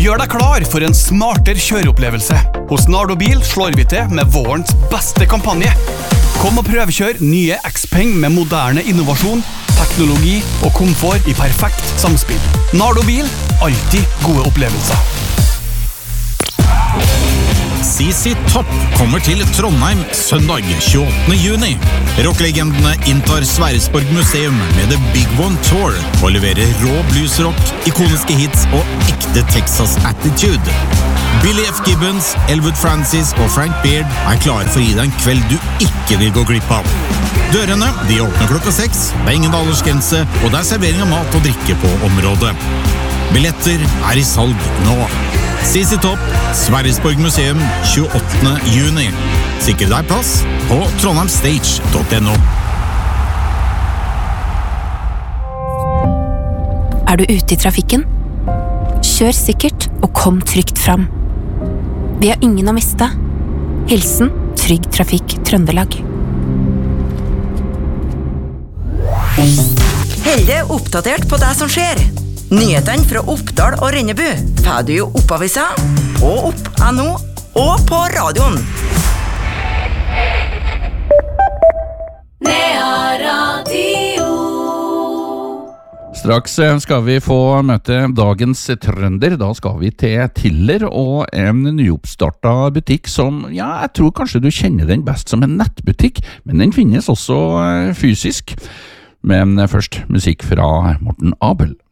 Gjør deg klar for en smartere kjøreopplevelse. Hos Nardo Bil slår vi til med vårens beste kampanje. Kom og prøvekjør nye Xpeng med moderne innovasjon, teknologi og komfort i perfekt samspill. Nardo Bil, alltid gode opplevelser. CC Topp kommer til Trondheim søndag 28. juni. Rocklegendene inntar Sverresborg Museum med The Big One Tour og leverer rå bluesrock, ikoniske hits og ekte Texas attitude. Billy F. Gibbons, Elwood Francis og Frank Beard er klare for å gi deg en kveld du ikke vil gå glipp av. Dørene de åpner klokka 6, det er ingen aldersgrense, og det er servering av mat og drikke på området. Billetter er i salg nå. CC Topp, Sverresborg Museum, 28. juni. Sikre deg plass på trondheimstage.no. Er du ute i trafikken? Kjør sikkert og kom trygt fram. Vi har ingen å miste. Hilsen Trygg Trafikk Trøndelag. Hold deg oppdatert på det som skjer. Nyhetene fra Oppdal og Rennebu får du i Oppavisa, på opp.no og på radioen. Nea Radio. Straks skal vi få møte dagens trønder. Da skal vi til Tiller og en nyoppstartet butikk som, jeg tror kanskje du kjenner den best som en nettbutikk, men den finnes også fysisk. Men først musikk fra Morten Abel.